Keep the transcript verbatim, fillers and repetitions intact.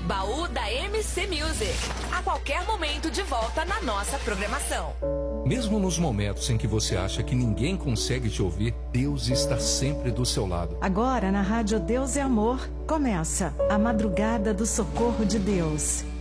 Baú da M C Music. A qualquer momento de volta na nossa programação. Mesmo nos momentos em que você acha que ninguém consegue te ouvir, Deus está sempre do seu lado. Agora na Rádio Deus é Amor, começa a Madrugada do Socorro de Deus.